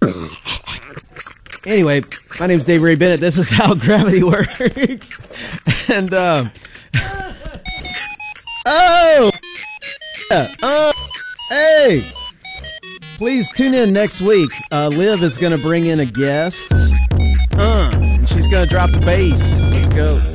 Anyway, my name's Dave Ray Bennett. This is how gravity works. And, hey! Please tune in next week. Liv is going to bring in a guest. And she's going to drop the bass. Let's go.